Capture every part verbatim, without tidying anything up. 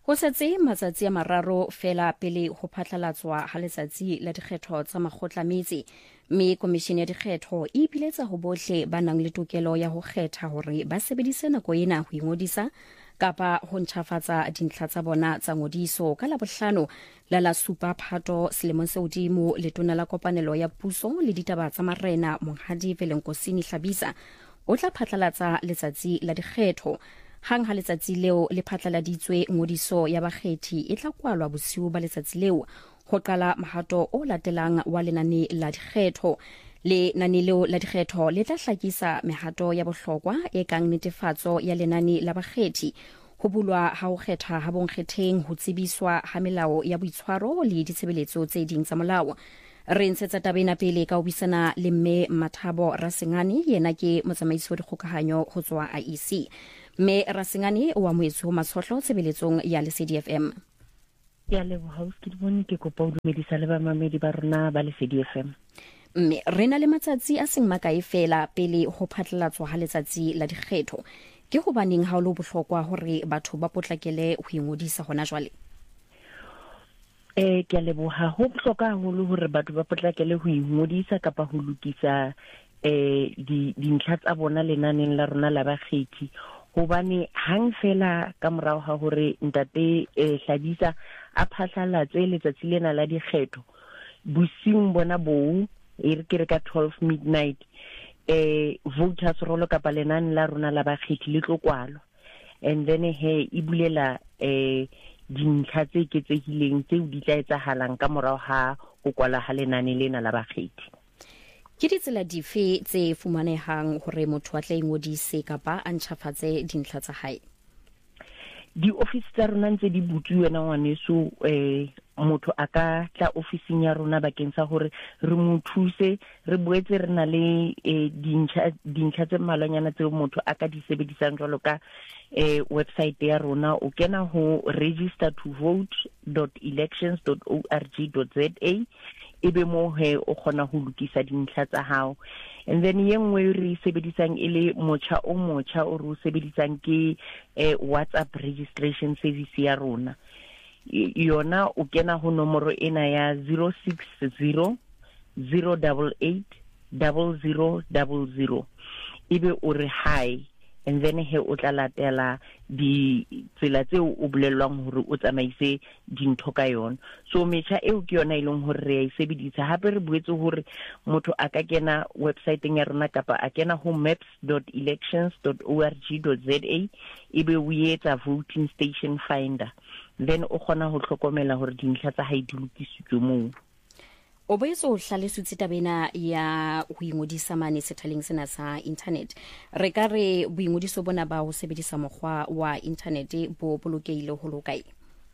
Ho setse matsatsi a mararo fela pele ho phatlalatswa ha letsatsi la dikgetho tsa makgotla metsi, mme komishene ya dikgetho e ipiletsa ho bohle ba nang le tokelo ya ho kgetha hore ba sebedise nako ena ho ingodisa kapa ho ntjhafatsa dintlha tsa bona tsa ngodiso ka Labohlano la la supa Phato selemong se hodimo. Letona la kopanelo ya puso le ditaba tsa marena Monghadi Velenkosini Hlabisa o tla phatlalatsa letsatsi la dikgetho. Hang ha letsatsi leo le phatlaladitswe, ngodiso ya bakgethi e tla kwalwa bosiu ba letsatsi leo ho qala mohato o latelang wa lenane la dikgetho. Lenane leo la dikgetho le tla hlakisa mehato ya bohlokwa e kang netefatso ya lenane la bakgethi, ho bulwa ha ho kgetha ha bonkgetheng, ho tsebiswa ha melao ya boitshwaro le ditshebeletso tse ding tsa molao. Re ntshetsa tabena pele ka ho buisana le mme Mathabo Rasengane, yena ke motsamaisi wa dikgokahanyo ho tswa I E C. Mme Rasengane o amohetse ho matshohlo tshebeletsong ya Lesedi F M. Ya leboha o skidibone ke kopa o dumedisa le bamamedi ba rona ba Lesedi F M. Mme re na le matsatsi a seng makae fela pele ho phatlalatswa ha letsatsi la dikgetho. Ke hobaneng ha o le bohlokwa hore batho ba potlakele ho ingodisa hona jwale? Eh ke leboha ho bohlokwa haholo hore batho ba potlakele ho ingodisa kapa ho lokisa eh di dintlha tsa bona lenaneng la rona la bakgethi, hobane hang fela ka morao ha hore ntate eh, Hlabisa a phatlalatse letsatsi lena la dikgetho bosiung bona boo e re ke re ka twelve midnight, eh voters roll kapa lenane la rona la bakgethi le tlo kwalwa, and then he e bulela eh dintlha tse eketsehileng tseo di tla etsahalang ka morao ha ho kwala ha lenane lena la bakgethi. Ke ditsela dife tse fumanehang hore motho a tla ingodise kapa a ntjhafatse dintlha tsa hae? Di office tsa rona ntse di butsuwe na ngwaneso, eh motho a ka tla officing ya rona bakeng sa hore re mo thuse, re boetse re na le eh, dintlha dintlha tse mmalwanyana tseo motho a ka di sebedisang jwalo ka eh website ya rona. O kena ho register to vote dot elections dot org dot za, ebe mo he o khona ho lokisa dintlha tsa hao. And then ye nngwe re sebedisang ile motjha o motjha o re sebedisang ke eh, WhatsApp registration service ya rona. Yona o kena ho nomoro ena ya zero six zero zero eight eight zero zero zero zero, ebe o re hi, and then he o tla latela di tsela tseo o bolelwang hore o tsamaise dintho ka yona. So metjha eo ke yona ileng hore re e sebedisa. Hape re boetse hore motho a ka kena website ya rona kapa a kena ho maps dot elections dot org dot za, ebe o etsa voting station finder, then o khona ho hlokomela hore dintlha tsa hae di lokisitswe moo. O boetse o hlalositse tabena ya ho ingodisa mane sethaleng sena sa internet. Re ka re boingodiso bona ba ho sebedisa mokgwa wa internet bo bolokehile ho lokae?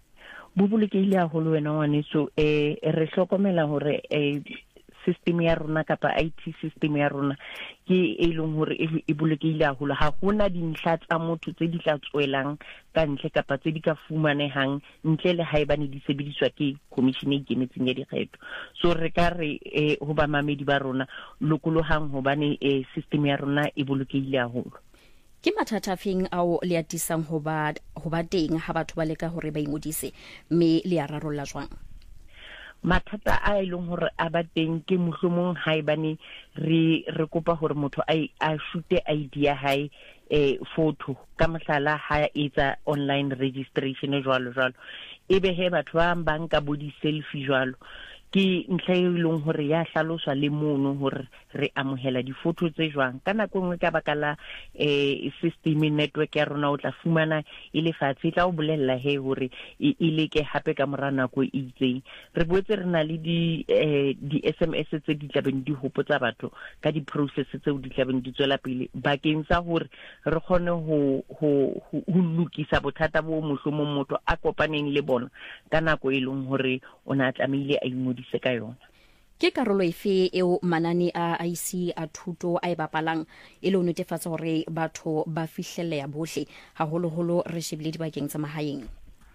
Bo bolokehile haholo wena ngwaneso. eh re hlokomela hore eh system ya rona kapa I T system ya rona ke e leng hore e bolokehile haholo. Ha hona dintlha tsa motho tse di tla tswelang ka ntle kapa tse di ka fumanehang ntle le haebane di sebediswa ke commission e ikemetseng ya dikgetho. So re ka re eh ho ba mamedi ba rona lokolohang hobane eh system ya rona e bolokehile haholo. Ke mathata afeng ao le atisang ho ba ho ba teng ha batho ba leka hore ba ingodise, mme le a rarolla jwang? Mathata a ileng hore a ba teng ke mohlomong haebane re re kopa hore motho a a shute I D ya hae eh photo ka mohlala ha etsa online registration jwalo jwalo, ebe he batho ba banka bo di selfie jwalo, ke ntlha e leng hore ya hlaloswa le mono hore re amohela di photo tse jwang. Ka nako nngwe ka baka la eh system network ya rona o tla fumana ile fatshe tla o bolella he hore e leke hape ka mora nako e itseng. Re boetse re na le di eh di S M S tse di tlabeng di hopotsa batho ka di process tseo di tlabeng di tswela pele bakeng sa hore re khone ho ho ho lokisa bothata bo mohlomong motho a kopaneng le bona ka nako e leng hore ona tlamehile a ingodise ka yona. Ke karolo efe eo manane a I C a thuto a e bapalang e le ho netefatsa hore batho ba fihlelleha bohle haholoholo re shebile dibakeng tsa mahaeng?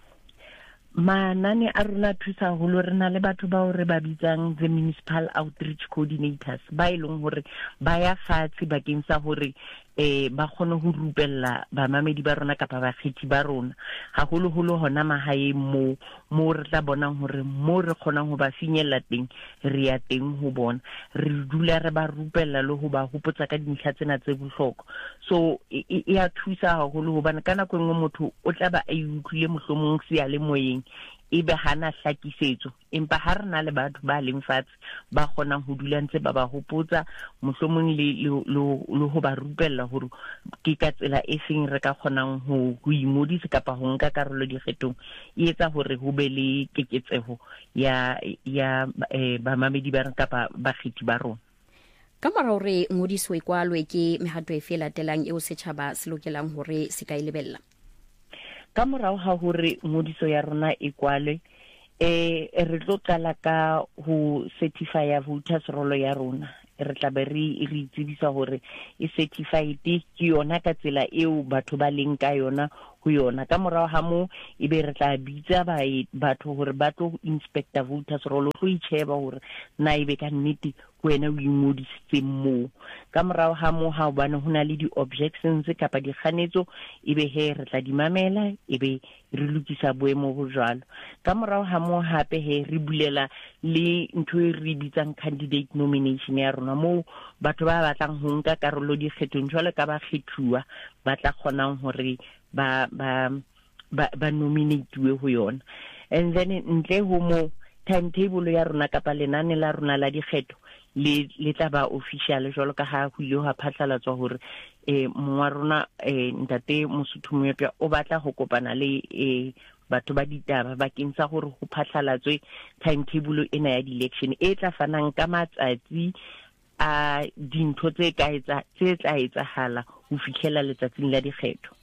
Manane a rona thusa haholo. Re na le batho ba hore ba bitsang the municipal outreach coordinators ba ileng hore ba ya fatshe bakeng sa hore eh ba kgone ho rupella bamamedi ba rona kapa bakgethi ba rona haholo holo hona mahae mo mo re tla bonang hore mo re kgonang ho ba finyella teng re ya teng ho bona re dula re ba rupella le ho ba hopotsa ka dintlha tsena tse bohlokwa so e ya thusa haholo hobane kana go ngwe motho o tla ba a utlwile mohlomong se ya le moyeng ebe hana hlakisetso empa ha re na le batho ba leng fatshe ba kgonang ho dula ntse ba ba hopotsa mohlomong le le ho ba rupella hore ke ka tsela e feng re ka kgonang ho ho imodisa kapa ho nka karolo dikgetong e etsa hore ho be le keketseho ya ya ba mamedi ba kapa bakgethi ba rona ka mora hore ngodiso e kwalwe ke mehato e fela telang eo setjhaba se lokelang hore se ka ilebella ka morao ha hore ngodiso ya rona e kwale eh re tlo qala ka ho certify ya voters roll ya rona re tla be re re tsebisa hore e certified ke yona ka tsela eo batho ba leng ka yona ho yona ka morao ha mo ebe re tla bitsa ba batho hore ba tlo inspector voters roll go itsheba hore na ibe ka nnete wena o ingodisitse mo ka morao ha mo ha bana hona le di objections kapa di kganetso ebe he re tla di mamela ebe re lokisa boemo bo jwalo ka morao ha mo hape he re bulela le ntho e re bitsang candidate nomination ya rona mo batho ba batlang ho nka karolo di kgethong jwale ka ba kgethuwa ba tla kgonang hore ba ba ba nominate ho yona and then ntle ho mo timetable ya rona kapa lenane la rona la dikgetho le le tla ba official jwalo ka ha ho ile ha phatlalatswa hore eh mongwa rona eh ntate Mosotho Moepya o batla ho kopana le eh batho ba ditaba bakeng sa hore ho phatlalatswe timetable ena ya election e tla fanang ka matsatsi a dintho tse ka etsa tse tla etsahala ho fitlhela letsatsing la dikgetho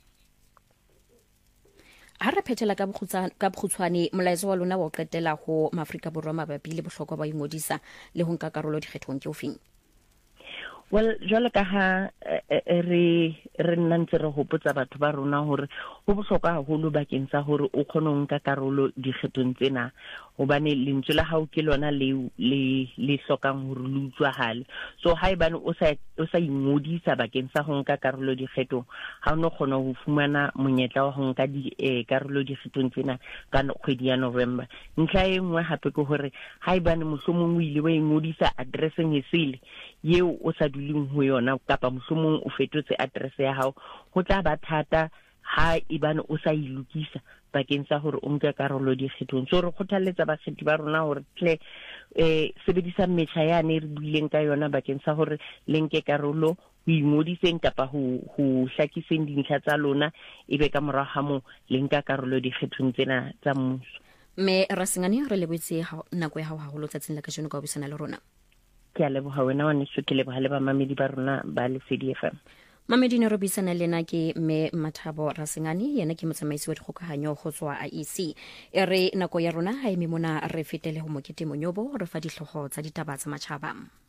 ha re phethela ka bokhutsana ka bokhutswane molaetso wa lona wa o qetela ho Maafrika Borwa mabapi le bohlokwa ba ingodisa le ho nka karolo dikgethong ke ofeng well jwale ka ha re re nnantse re hopotsa batho ba rona hore ho bohlokwa haholo bakeng sa hore o kgone ho nka karolo dikgethong tsena hobane lentswe la hao ke lona le le le hlokang hore le utlwahale so ha ebane o sa o sa ingodisa bakeng sa ho nka karolo dikgethong ha ono kgona ho fumana monyetla wa ho nka di eh, karolo dikgethong tsena ka kgwedi ya November ntlha e nngwe hape ke hore ha ebane mohlomong o ile wa ingodisa addresseng e sele yeo o sa duleng ho yona kapa mohlomong o fetotse address ya hao ho tla ba thata ha ibane o sa ilukisa bakeng sa hore o nka karolo dikgethong so re kgothaletsa bakgethi ba rona hore tle eh sebedisa metjha yane re buileng ka yona bakeng sa hore lenke karolo ho ingodiseng kapa ho ho hlakiseng dintlha tsa lona ebe ka mora ha mo lenka karolo dikgethong tsena tsa mmuso me Rasengane re lebetse nako ya hao haholo tsatsing la ka jeno ka ho bisana le rona ke a leboha wena wa neso ke leboha le ba mamedi ba rona ba le C D F M mamedi ne re bisana lena ke me Mathabo Rasengane yena ke motsamaisi wa dikgokahanyo go tswa I E C e re nako ya rona ha eme mona re fetele ho mokete monyobo re fa dihlogo tsa ditaba tsa matjhaba